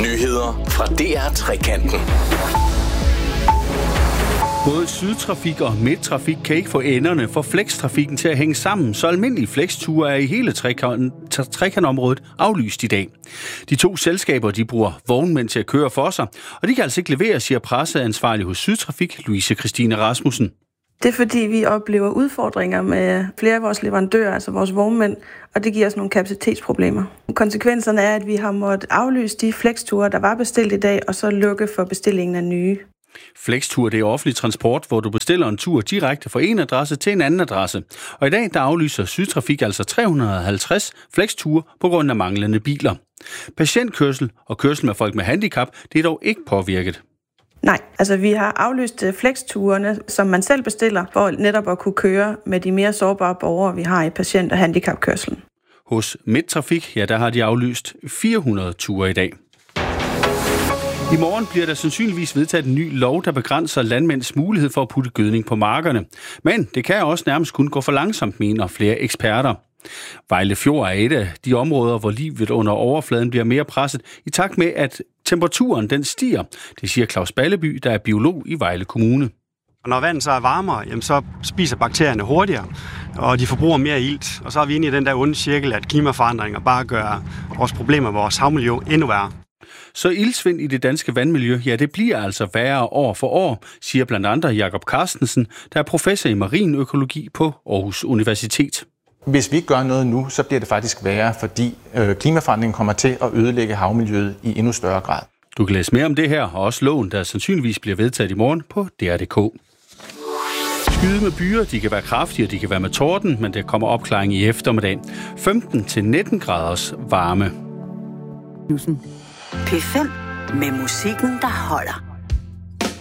Nyheder fra DR Trekanten. Både Sydtrafik og Midttrafik kan ikke få enderne for flextrafikken til at hænge sammen, så almindelige flexture er i hele trekantområdet aflyst i dag. De to selskaber de bruger vognmænd til at køre for sig, og de kan altså ikke levere, siger presseansvarlig hos Sydtrafik, Louise Christine Rasmussen. Det er fordi, vi oplever udfordringer med flere af vores leverandører, altså vores vognmænd, og det giver os nogle kapacitetsproblemer. Konsekvenserne er, at vi har måttet aflyse de flexture, der var bestilt i dag, og så lukke for bestillingen af nye. Flextur, det er offentlig transport, hvor du bestiller en tur direkte fra en adresse til en anden adresse. Og i dag, der aflyser Sydtrafik altså 350 flexture på grund af manglende biler. Patientkørsel og kørsel med folk med handicap, det er dog ikke påvirket. Nej, altså vi har aflyst flexturene, som man selv bestiller, for netop at kunne køre med de mere sårbare borgere, vi har i patient- og handicapkørselen. Hos Midttrafik, ja, der har de aflyst 400 ture i dag. I morgen bliver der sandsynligvis vedtaget en ny lov, der begrænser landmænds mulighed for at putte gødning på markerne. Men det kan også nærmest kun gå for langsomt, mener flere eksperter. Vejle Fjord er et af de områder, hvor livet under overfladen bliver mere presset, i takt med, at temperaturen den stiger. Det siger Claus Balleby, der er biolog i Vejle Kommune. Og når vandet så er varmere, jamen så spiser bakterierne hurtigere, og de forbruger mere ilt. Og så er vi inde i den der onde cirkel, at klimaforandringer bare gør vores problemer med vores havmiljø endnu værre. Så iltsvind i det danske vandmiljø, ja, det bliver altså værre år for år, siger blandt andre Jakob Carstensen, der er professor i marinøkologi på Aarhus Universitet. Hvis vi ikke gør noget nu, så bliver det faktisk værre, fordi klimaforandringen kommer til at ødelægge havmiljøet i endnu større grad. Du kan læse mere om det her, og også loven, der sandsynligvis bliver vedtaget i morgen på DR.dk. Skyde med byer, de kan være kraftige, og de kan være med torden, men der kommer opklaring i eftermiddag. 15-19 graders varme. P5 med musikken, der holder.